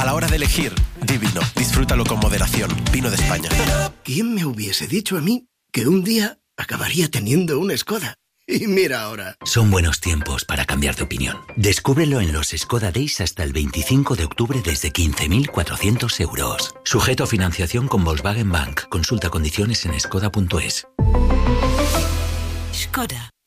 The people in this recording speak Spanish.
A la hora de elegir, di vino. Disfrútalo con moderación. Vino de España. ¿Quién me hubiese dicho a mí que un día acabaría teniendo una Skoda? Y mira ahora. Son buenos tiempos para cambiar de opinión. Descúbrelo en los Skoda Days hasta el 25 de octubre desde 15.400 euros. Sujeto a financiación con Volkswagen Bank. Consulta condiciones en skoda.es. Skoda.